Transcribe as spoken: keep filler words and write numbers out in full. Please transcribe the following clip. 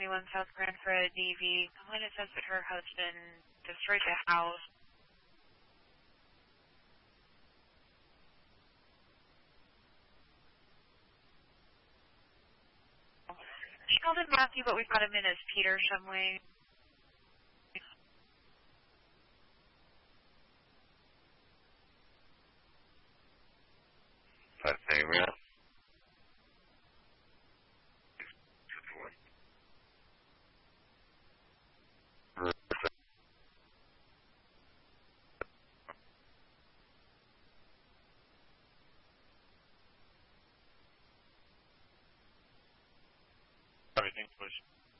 twenty-one South Grand for a D V. Complainant says that her husband destroyed the house. She called him Matthew, but we've got him in as Peter Shumway. My favorite. Everything, please.